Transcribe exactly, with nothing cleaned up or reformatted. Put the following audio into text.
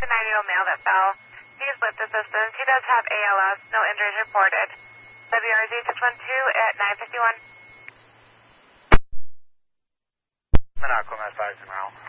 a nine-year-old male that fell. Needs lift assistance. He does have A L S. No injuries reported. W R Z six one two at nine fifty-one. Minocqua, five tomorrow.